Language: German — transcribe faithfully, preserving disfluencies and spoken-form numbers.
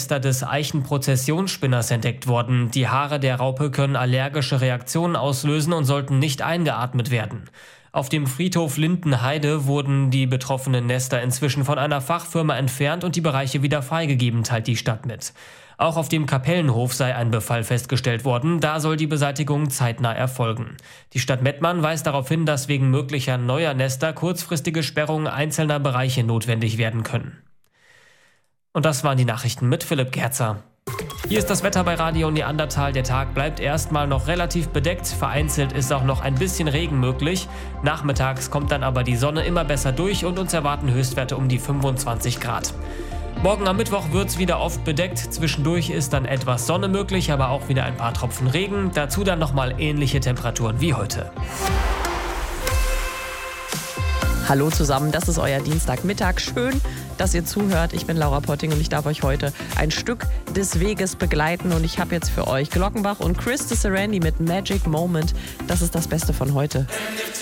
Nester des Eichenprozessionsspinners entdeckt worden. Die Haare der Raupe können allergische Reaktionen auslösen und sollten nicht eingeatmet werden. Auf dem Friedhof Lindenheide wurden die betroffenen Nester inzwischen von einer Fachfirma entfernt und die Bereiche wieder freigegeben, teilt die Stadt mit. Auch auf dem Kapellenhof sei ein Befall festgestellt worden, da soll die Beseitigung zeitnah erfolgen. Die Stadt Mettmann weist darauf hin, dass wegen möglicher neuer Nester kurzfristige Sperrungen einzelner Bereiche notwendig werden können. Und das waren die Nachrichten mit Philipp Gerzer. Hier ist das Wetter bei Radio Neandertal. Der Tag bleibt erstmal noch relativ bedeckt. Vereinzelt ist auch noch ein bisschen Regen möglich. Nachmittags kommt dann aber die Sonne immer besser durch und uns erwarten Höchstwerte um die fünfundzwanzig Grad. Morgen am Mittwoch wird es wieder oft bedeckt. Zwischendurch ist dann etwas Sonne möglich, aber auch wieder ein paar Tropfen Regen. Dazu dann nochmal ähnliche Temperaturen wie heute. Hallo zusammen, das ist euer Dienstagmittag. Schön, dass ihr zuhört. Ich bin Laura Potting und ich darf euch heute ein Stück des Weges begleiten. Und ich habe jetzt für euch Glockenbach und Chris de Serendy mit Magic Moment. Das ist das Beste von heute.